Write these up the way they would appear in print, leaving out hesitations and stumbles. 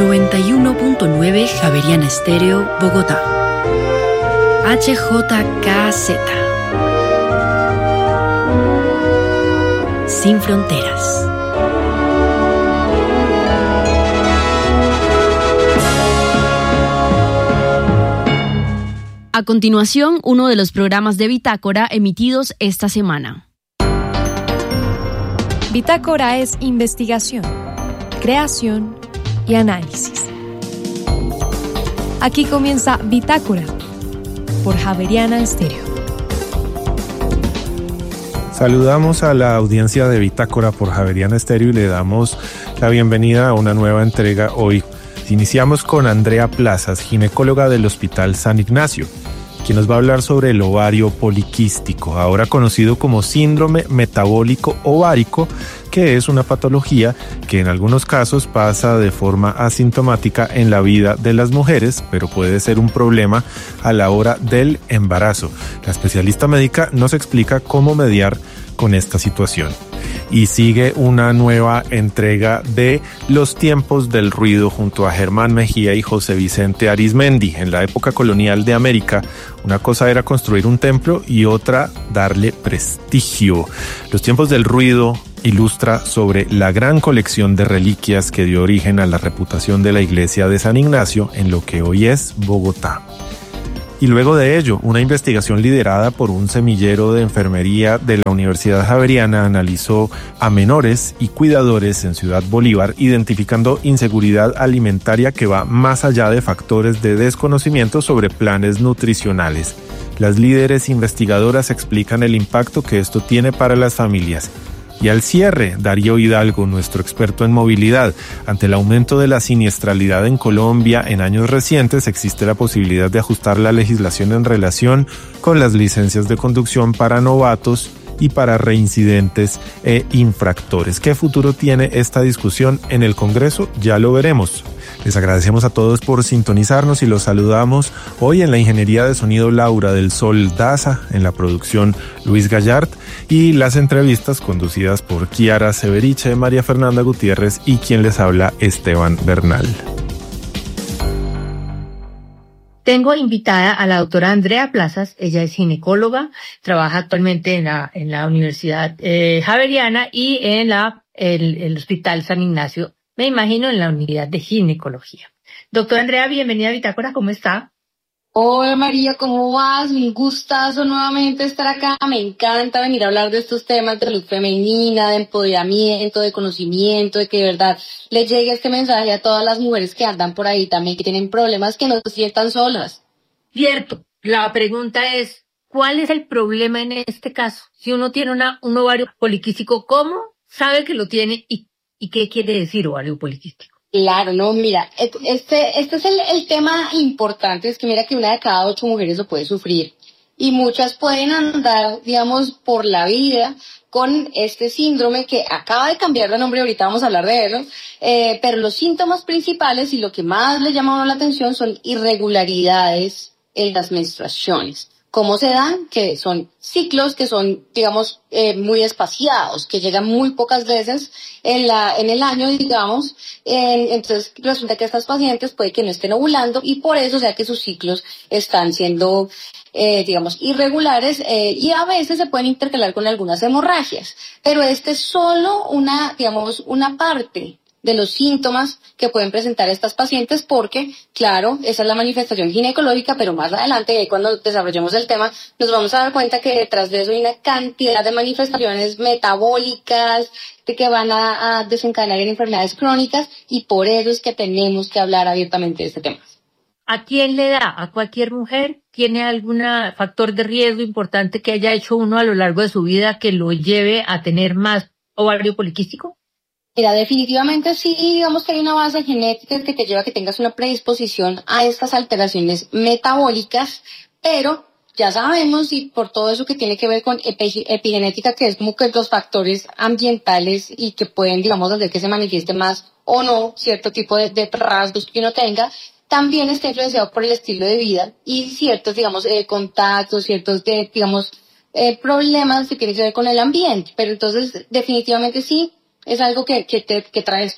91.9 Javeriana Estéreo, Bogotá. HJKZ. Sin fronteras. A continuación, uno de los programas de Bitácora emitidos esta semana. Bitácora es investigación, creación y análisis. Aquí comienza Bitácora por Javeriana Estéreo. Saludamos a la audiencia de Bitácora por Javeriana Estéreo y le damos la bienvenida a una nueva entrega hoy. Iniciamos con Andrea Plazas, ginecóloga del Hospital San Ignacio, quien nos va a hablar sobre el ovario poliquístico, ahora conocido como síndrome metabólico ovárico, que es una patología que en algunos casos pasa de forma asintomática en la vida de las mujeres, pero puede ser un problema a la hora del embarazo. La especialista médica nos explica cómo mediar con esta situación. Y sigue una nueva entrega de Los tiempos del ruido junto a Germán Mejía y José Vicente Arizmendi. En la época colonial de América, una cosa era construir un templo y otra darle prestigio. Los tiempos del ruido ilustra sobre la gran colección de reliquias que dio origen a la reputación de la iglesia de San Ignacio en lo que hoy es Bogotá. Y luego de ello, una investigación liderada por un semillero de enfermería de la Universidad Javeriana analizó a menores y cuidadores en Ciudad Bolívar, identificando inseguridad alimentaria que va más allá de factores de desconocimiento sobre planes nutricionales. Las líderes investigadoras explican el impacto que esto tiene para las familias. Y al cierre, Darío Hidalgo, nuestro experto en movilidad. Ante el aumento de la siniestralidad en Colombia en años recientes, existe la posibilidad de ajustar la legislación en relación con las licencias de conducción para novatos y para reincidentes e infractores. ¿Qué futuro tiene esta discusión en el Congreso? Ya lo veremos. Les agradecemos a todos por sintonizarnos y los saludamos hoy en la ingeniería de sonido Laura del Sol Daza, en la producción Luis Gallart y las entrevistas conducidas por Kiara Severiche, María Fernanda Gutiérrez y quien les habla Esteban Bernal. Tengo invitada a la doctora Andrea Plazas. Ella es ginecóloga, trabaja actualmente en la Universidad Javeriana y en el Hospital San Ignacio, me imagino en la unidad de ginecología. Doctora Andrea, bienvenida a Bitácora, ¿cómo está? Hola María, ¿cómo vas? Un gustazo nuevamente estar acá. Me encanta venir a hablar de estos temas de salud femenina, de empoderamiento, de conocimiento, de que de verdad le llegue este mensaje a todas las mujeres que andan por ahí también, que tienen problemas, que no se sientan solas. Cierto. La pregunta es, ¿cuál es el problema en este caso? Si uno tiene un ovario poliquístico, ¿cómo sabe que lo tiene y qué quiere decir ovario poliquístico? Claro, no, mira, este es el tema importante, es que mira que una de cada 8 mujeres lo puede sufrir y muchas pueden andar, digamos, por la vida con este síndrome que acaba de cambiar de nombre, ahorita vamos a hablar de él, pero los síntomas principales y lo que más le llama a uno la atención son irregularidades en las menstruaciones. ¿Cómo se dan? Que son ciclos que son, digamos, muy espaciados, que llegan muy pocas veces en el año, digamos. Entonces resulta que estas pacientes puede que no estén ovulando y por eso, o sea, que sus ciclos están siendo, digamos, irregulares y a veces se pueden intercalar con algunas hemorragias. Pero este es solo una parte de los síntomas que pueden presentar estas pacientes porque, claro, esa es la manifestación ginecológica, pero más adelante, cuando desarrollemos el tema, nos vamos a dar cuenta que detrás de eso hay una cantidad de manifestaciones metabólicas que van a desencadenar en enfermedades crónicas y por eso es que tenemos que hablar abiertamente de este tema. ¿A quién le da? ¿A cualquier mujer? ¿Tiene algún factor de riesgo importante que haya hecho uno a lo largo de su vida que lo lleve a tener más ovario poliquístico? Mira, definitivamente sí, digamos que hay una base genética que te lleva a que tengas una predisposición a estas alteraciones metabólicas, pero ya sabemos y por todo eso que tiene que ver con epigenética, que es como que los factores ambientales y que pueden, digamos, hacer que se manifieste más o no cierto tipo de rasgos que uno tenga, también está influenciado por el estilo de vida y ciertos, digamos, contactos, ciertos, digamos, problemas que tienen que ver con el ambiente. Pero entonces, definitivamente sí, es algo que traes tú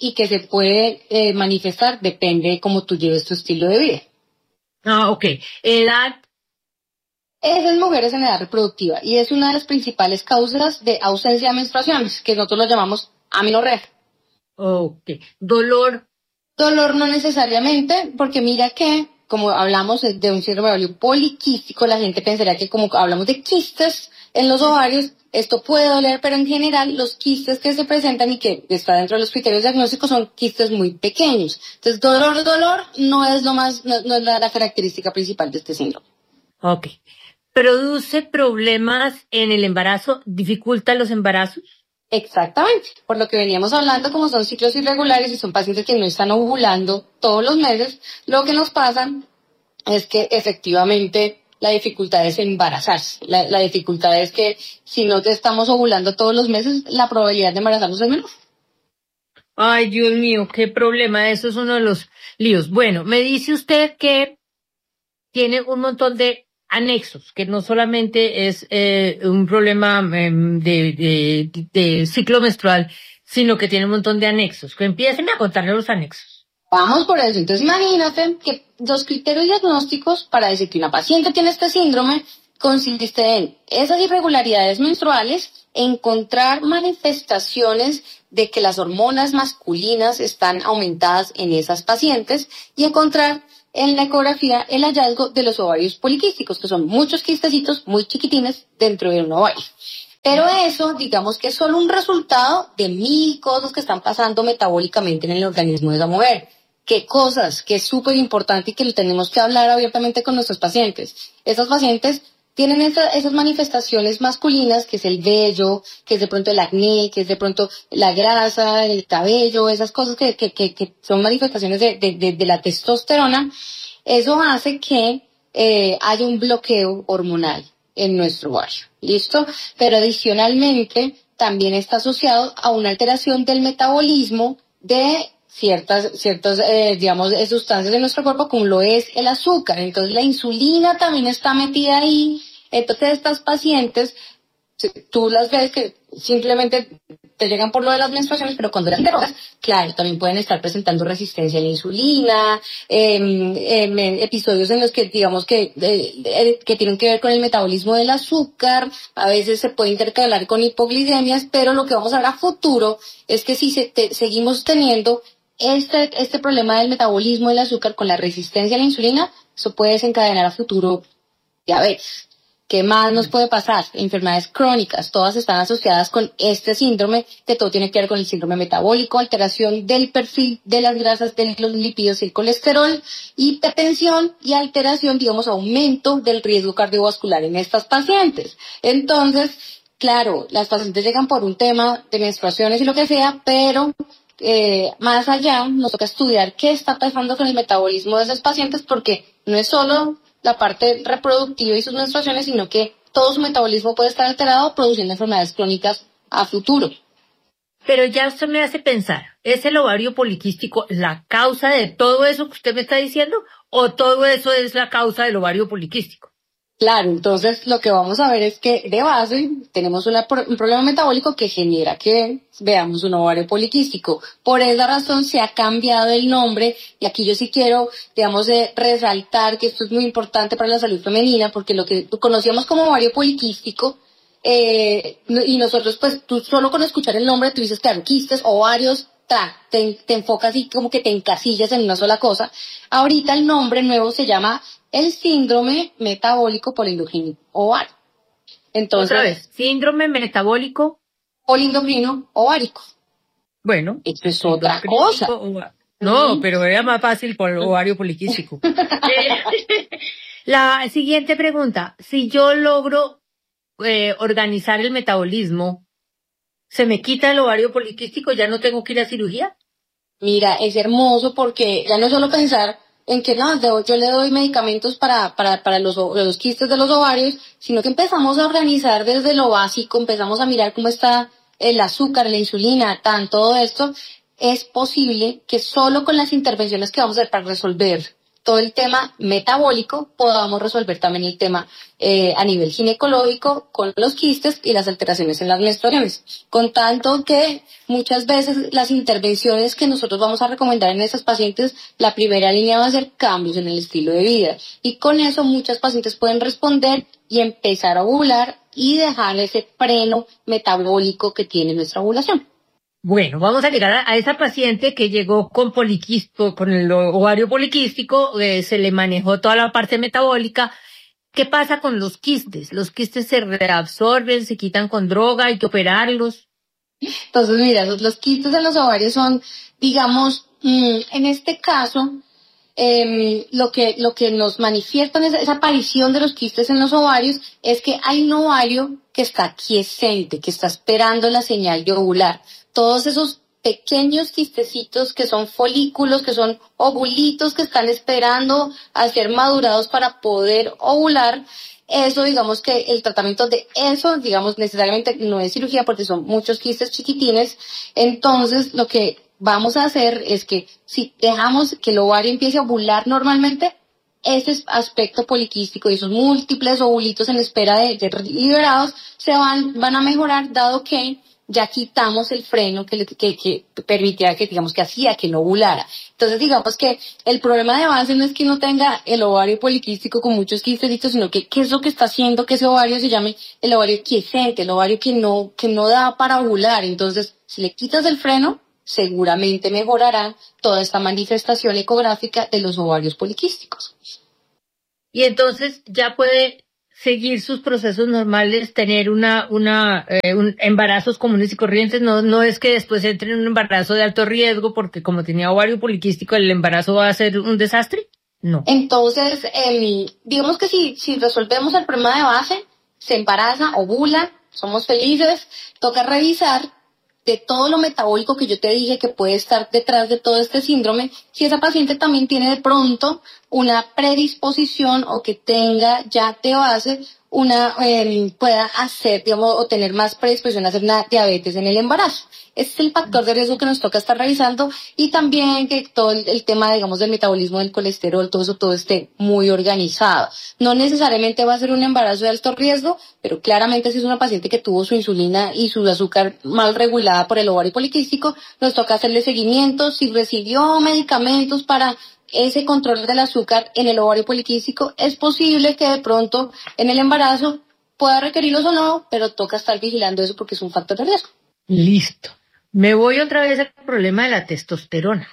y que se puede manifestar, depende de cómo tú lleves tu estilo de vida. Ok. Edad. Es en mujeres en edad reproductiva y es una de las principales causas de ausencia de menstruaciones, que nosotros lo llamamos amenorrea. Ok. Dolor. Dolor no necesariamente, porque mira que, como hablamos de un síndrome de ovario poliquístico, la gente pensaría que como hablamos de quistes en los ovarios, esto puede doler, pero en general los quistes que se presentan y que está dentro de los criterios diagnósticos son quistes muy pequeños. Entonces, dolor no es no es la característica principal de este síndrome. Ok. ¿Produce problemas en el embarazo? ¿Dificulta los embarazos? Exactamente, por lo que veníamos hablando, como son ciclos irregulares y son pacientes que no están ovulando todos los meses, lo que nos pasa es que efectivamente la dificultad es embarazarse. La dificultad es que si no te estamos ovulando todos los meses, la probabilidad de embarazarnos es menor. Ay, Dios mío, qué problema, eso es uno de los líos. Bueno, me dice usted que tiene un montón de anexos, que no solamente es un problema de ciclo menstrual, sino que tiene un montón de anexos. Que empiecen a contarle los anexos. Vamos por eso. Entonces imagínate que los criterios diagnósticos para decir que una paciente tiene este síndrome consiste en esas irregularidades menstruales, encontrar manifestaciones de que las hormonas masculinas están aumentadas en esas pacientes y encontrar en la ecografía el hallazgo de los ovarios poliquísticos, que son muchos quistecitos muy chiquitines dentro de un ovario. Pero eso, digamos que es solo un resultado de 1000 cosas que están pasando metabólicamente en el organismo de esa mujer. ¿Qué cosas? Que es súper importante y que lo tenemos que hablar abiertamente con nuestros pacientes. Esas pacientes tienen esas manifestaciones masculinas, que es el vello, que es de pronto el acné, que es de pronto la grasa, el cabello, esas cosas que son manifestaciones de la testosterona. Eso hace que haya un bloqueo hormonal en nuestro ovario. ¿Listo? Pero adicionalmente también está asociado a una alteración del metabolismo de ciertas digamos, sustancias de nuestro cuerpo, como lo es el azúcar. Entonces la insulina también está metida ahí. Entonces estas pacientes, tú las ves que simplemente te llegan por lo de las menstruaciones, pero cuando eran drogas, claro, también pueden estar presentando resistencia a la insulina, episodios en los que digamos que tienen que ver con el metabolismo del azúcar, a veces se puede intercalar con hipoglicemias, pero lo que vamos a ver a futuro es que si seguimos teniendo este problema del metabolismo del azúcar con la resistencia a la insulina, eso puede desencadenar a futuro diabetes. ¿Qué más nos puede pasar? Enfermedades crónicas, todas están asociadas con este síndrome, que todo tiene que ver con el síndrome metabólico, alteración del perfil de las grasas, de los lípidos y el colesterol, hipertensión y alteración, digamos, aumento del riesgo cardiovascular en estas pacientes. Entonces, claro, las pacientes llegan por un tema de menstruaciones y lo que sea, pero más allá nos toca estudiar qué está pasando con el metabolismo de esas pacientes, porque no es solo la parte reproductiva y sus menstruaciones, sino que todo su metabolismo puede estar alterado, produciendo enfermedades crónicas a futuro. Pero ya usted me hace pensar, ¿es el ovario poliquístico la causa de todo eso que usted me está diciendo? ¿O todo eso es la causa del ovario poliquístico? Claro, entonces lo que vamos a ver es que de base tenemos un problema metabólico que genera que veamos un ovario poliquístico. Por esa razón se ha cambiado el nombre, y aquí yo sí quiero, digamos, resaltar que esto es muy importante para la salud femenina, porque lo que conocíamos como ovario poliquístico, y nosotros pues tú solo con escuchar el nombre tú dices, claro, quistes, ovarios, te enfocas y como que te encasillas en una sola cosa. Ahorita el nombre nuevo se llama el síndrome metabólico políndromo ovárico. Entonces, otra vez, síndrome metabólico políndromo ovárico. Bueno, esto es otra cosa. No, pero era más fácil por el ovario poliquístico. La siguiente pregunta, si yo logro organizar el metabolismo, ¿se me quita el ovario poliquístico? ¿Ya no tengo que ir a cirugía? Mira, es hermoso porque ya no es solo pensar en que no, yo le doy medicamentos para los quistes de los ovarios, sino que empezamos a organizar desde lo básico, empezamos a mirar cómo está el azúcar, la insulina, todo esto. Es posible que solo con las intervenciones que vamos a hacer para resolver todo el tema metabólico, podamos resolver también el tema a nivel ginecológico con los quistes y las alteraciones en las menstruaciones. Con tanto que muchas veces las intervenciones que nosotros vamos a recomendar en esas pacientes, la primera línea va a ser cambios en el estilo de vida. Y con eso muchas pacientes pueden responder y empezar a ovular y dejar ese freno metabólico que tiene nuestra ovulación. Bueno, vamos a llegar a esa paciente que llegó con con el ovario poliquístico, se le manejó toda la parte metabólica. ¿Qué pasa con los quistes? ¿Los quistes se reabsorben, se quitan con droga, hay que operarlos? Entonces, mira, los quistes en los ovarios son, digamos, en este caso, lo que nos manifiestan esa aparición de los quistes en los ovarios es que hay un ovario que está quiescente, que está esperando la señal de ovular. Todos esos pequeños quistecitos que son folículos, que son ovulitos que están esperando a ser madurados para poder ovular. Eso, digamos que el tratamiento de eso, digamos, necesariamente no es cirugía porque son muchos quistes chiquitines. Entonces, lo que vamos a hacer es que si dejamos que el ovario empiece a ovular normalmente, ese aspecto poliquístico y esos múltiples ovulitos en espera de liberados se van a mejorar, dado que ya quitamos el freno que permitía que, digamos, que hacía que no ovulara. Entonces, digamos que el problema de base no es que no tenga el ovario poliquístico con muchos quistecitos, sino que qué es lo que está haciendo que ese ovario se llame el ovario quiescente, el ovario que no da para ovular. Entonces, si le quitas el freno, seguramente mejorará toda esta manifestación ecográfica de los ovarios poliquísticos. Y entonces ya puede seguir sus procesos normales, tener embarazos comunes y corrientes. No es que después entre en un embarazo de alto riesgo porque como tenía ovario poliquístico el embarazo va a ser un desastre. No. Entonces, digamos que si resolvemos el problema de base, se embaraza, ovula, somos felices, toca revisar de todo lo metabólico que yo te dije que puede estar detrás de todo este síndrome, si esa paciente también tiene de pronto una predisposición o que tenga ya de base pueda hacer, digamos, o tener más predisposición a hacer una diabetes en el embarazo. Ese es el factor de riesgo que nos toca estar revisando y también que todo el tema, digamos, del metabolismo del colesterol, todo esté muy organizado. No necesariamente va a ser un embarazo de alto riesgo, pero claramente si es una paciente que tuvo su insulina y su azúcar mal regulada por el ovario poliquístico, nos toca hacerle seguimiento, si recibió medicamentos para ese control del azúcar en el ovario poliquístico, es posible que de pronto en el embarazo pueda requerirlos o no, pero toca estar vigilando eso porque es un factor de riesgo. Listo. Me voy otra vez al problema de la testosterona.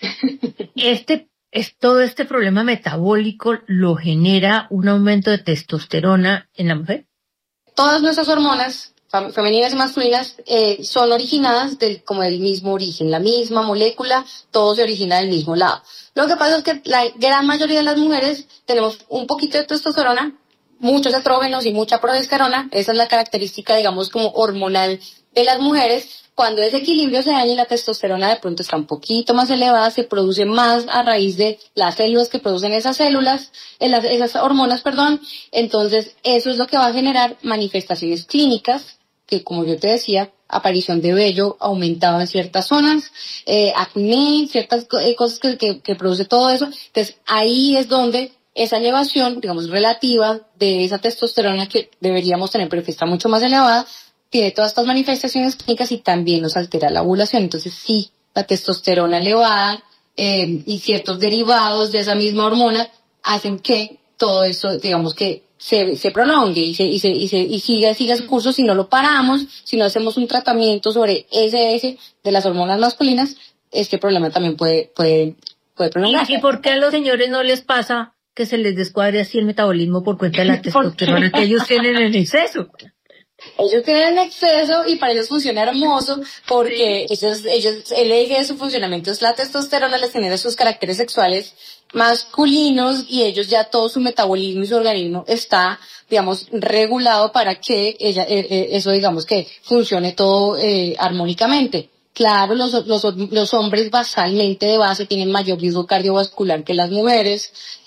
Todo este problema metabólico lo genera un aumento de testosterona en la mujer. Todas nuestras hormonas femeninas y masculinas son originadas como del mismo origen, la misma molécula, todo se origina del mismo lado. Lo que pasa es que la gran mayoría de las mujeres tenemos un poquito de testosterona, muchos estrógenos y mucha progesterona. Esa es la característica, digamos, como hormonal de las mujeres. Cuando ese equilibrio se daña y la testosterona de pronto está un poquito más elevada, se produce más a raíz de las células que producen esas hormonas, entonces eso es lo que va a generar manifestaciones clínicas, que como yo te decía, aparición de vello aumentado en ciertas zonas, acné, ciertas cosas que produce todo eso. Entonces ahí es donde esa elevación, digamos, relativa de esa testosterona que deberíamos tener, pero que está mucho más elevada, tiene todas estas manifestaciones clínicas y también nos altera la ovulación. Entonces sí, la testosterona elevada y ciertos derivados de esa misma hormona hacen que todo eso, digamos, que se prolongue y siga su curso. Si no lo paramos, si no hacemos un tratamiento sobre ese eje de las hormonas masculinas, este problema también puede prolongarse. ¿Y por qué a los señores no les pasa que se les descuadre así el metabolismo por cuenta de la testosterona que ellos tienen en exceso? Ellos tienen exceso y para ellos funciona hermoso porque ellos el eje de su funcionamiento es la testosterona, les genera sus caracteres sexuales masculinos y ellos ya todo su metabolismo y su organismo está, digamos, regulado para que eso, digamos, que funcione todo armónicamente. Claro, los hombres basalmente de base tienen mayor riesgo cardiovascular que las mujeres.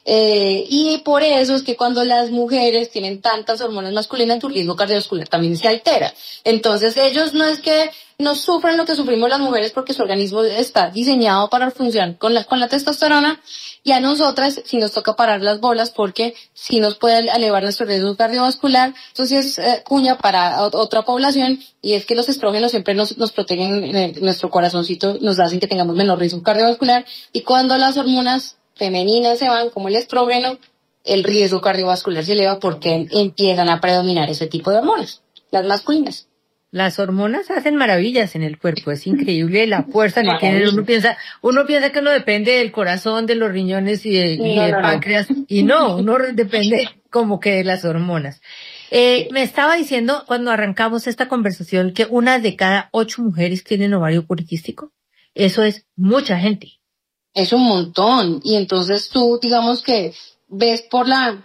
Y por eso es que cuando las mujeres tienen tantas hormonas masculinas, su riesgo cardiovascular también se altera. Entonces ellos no es que no sufran lo que sufrimos las mujeres porque su organismo está diseñado para funcionar con la testosterona, y a nosotras sí nos toca parar las bolas porque sí nos puede elevar nuestro riesgo cardiovascular. Entonces cuña para otra población, y es que los estrógenos siempre nos protegen nuestro corazoncito, nos hacen que tengamos menor riesgo cardiovascular, y cuando las hormonas femeninas se van, como el estrógeno, el riesgo cardiovascular se eleva porque empiezan a predominar ese tipo de hormonas, las masculinas. Las hormonas hacen maravillas en el cuerpo, es increíble la fuerza que tienen. Uno piensa que uno depende del corazón, de los riñones y del páncreas, y no, uno depende como que de las hormonas. Me estaba diciendo cuando arrancamos esta conversación que 1 de cada 8 mujeres tienen ovario poliquístico. Eso es mucha gente. Es un montón, y entonces tú, digamos que ves por la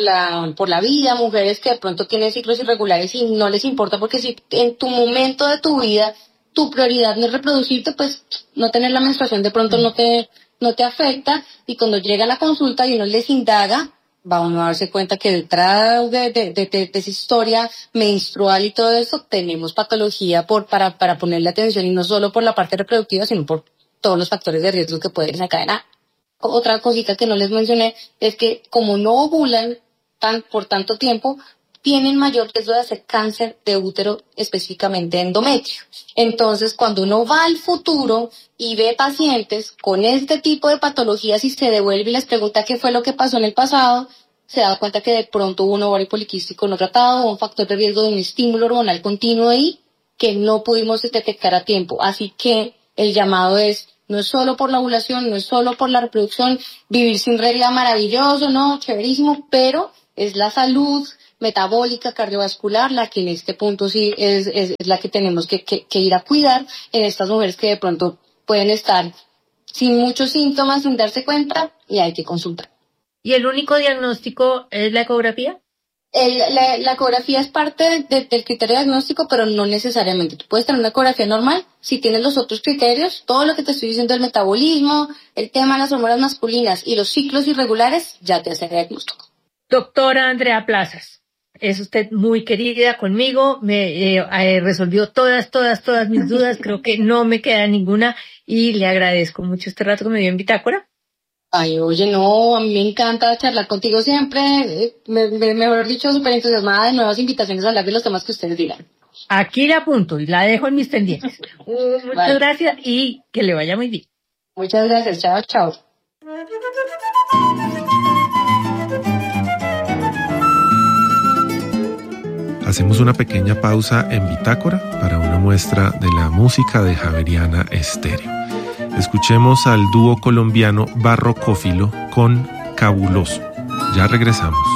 vida mujeres que de pronto tienen ciclos irregulares y no les importa, porque si en tu momento de tu vida tu prioridad no es reproducirte, pues no tener la menstruación de pronto no te afecta, y cuando llega la consulta y uno les indaga, va uno a darse cuenta que detrás de esa historia menstrual y todo eso tenemos patología para ponerle atención, y no solo por la parte reproductiva, sino por todos los factores de riesgo que pueden desencadenar. Otra cosita que no les mencioné es que como no ovulan por tanto tiempo, tienen mayor riesgo de hacer cáncer de útero, específicamente endometrio. Entonces, cuando uno va al futuro y ve pacientes con este tipo de patologías y se devuelve y les pregunta qué fue lo que pasó en el pasado, se da cuenta que de pronto hubo un ovario poliquístico no tratado o un factor de riesgo de un estímulo hormonal continuo ahí que no pudimos detectar a tiempo. Así que el llamado es, no es solo por la ovulación, no es solo por la reproducción, vivir sin regla maravilloso, no, chéverísimo, pero es la salud metabólica, cardiovascular, la que en este punto sí es la que tenemos que ir a cuidar en estas mujeres que de pronto pueden estar sin muchos síntomas, sin darse cuenta, y hay que consultar. ¿Y el único diagnóstico es la ecografía? La ecografía es parte del criterio diagnóstico, pero no necesariamente. Tú puedes tener una ecografía normal si tienes los otros criterios, todo lo que te estoy diciendo, el metabolismo, el tema de las hormonas masculinas y los ciclos irregulares, ya te hace diagnóstico. Doctora Andrea Plazas, es usted muy querida conmigo, me resolvió todas mis dudas, creo que no me queda ninguna, y le agradezco mucho este rato que me dio en Bitácora. Ay, oye, no, a mí me encanta charlar contigo siempre, mejor dicho, súper entusiasmada de nuevas invitaciones a hablar de los temas que ustedes digan. Aquí la apunto y la dejo en mis pendientes. Muchas gracias y que le vaya muy bien. Muchas gracias, chao, chao. Hacemos una pequeña pausa en Bitácora para una muestra de la música de Javeriana Estéreo. Escuchemos al dúo colombiano Barrocófilo con Cabuloso. Ya regresamos.